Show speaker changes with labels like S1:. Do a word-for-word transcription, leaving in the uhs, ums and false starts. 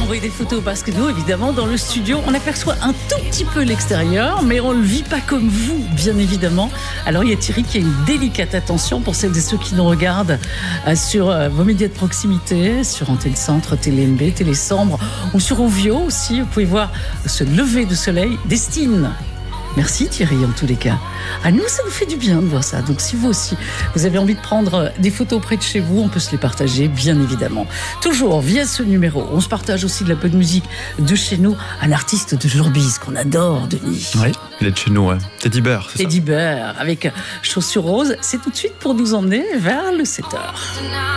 S1: envoyer des photos parce que nous, évidemment, dans le studio, on aperçoit un tout petit peu l'extérieur, mais on ne le vit pas comme vous, bien évidemment. Alors, il y a Thierry qui a une délicate attention pour celles et ceux qui nous regardent sur vos médias de proximité, sur Antenne Centre, Télé N B, Télé Sambre ou sur Ovio aussi. Vous pouvez voir ce lever de soleil. Destine. Merci Thierry en tous les cas. À nous, ça nous fait du bien de voir ça. Donc si vous aussi, vous avez envie de prendre des photos près de chez vous, on peut se les partager, bien évidemment. Toujours via ce numéro. On se partage aussi de la bonne musique de chez nous. Un artiste de Jourbise qu'on adore, Denis.
S2: Oui, il est de chez nous, ouais. Teddy Bear, c'est ça.
S1: Teddy Bear, avec Chaussures Roses. C'est tout de suite pour nous emmener vers le sept heures.